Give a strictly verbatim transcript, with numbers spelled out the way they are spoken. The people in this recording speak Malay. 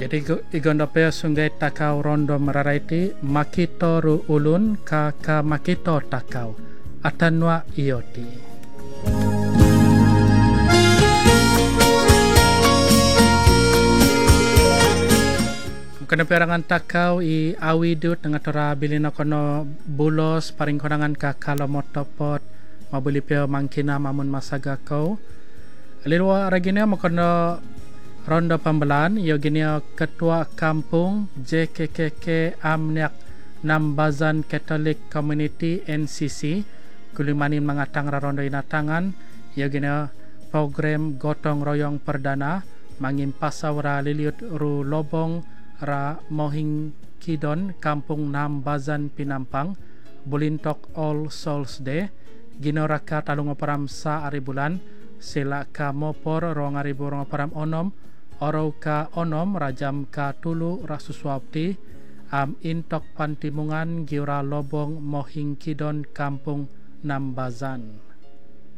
Jadi igondope sungai takau rondo meraraiti makito ru ulun ka ka makito takau atanwa ioti. Kena perangan takau i awi dut dengan tora bilina kono bulos paring konangan ka kalau motopot mabuli peo mangkina mamun masaga kau. Lirwa ragina makono rondo pambelan yoginia ketua kampung J K K K Amniak Nambazan Catholic Community N C C kulimanin mengatang rondo inatangan yoginia program gotong royong perdana mangin pasawra liliut ru lobong ra Mohing Kidon Kampung Nambazan Pinampang Bulintok All Souls Day ginoraka talungoparam sa ari bulan sila ka mopor rong aribu rong param onom oro ka onom rajam ka tulu rasuswapti am intok pantimungan giura lobong Mohing Kidon Kampung Nambazan.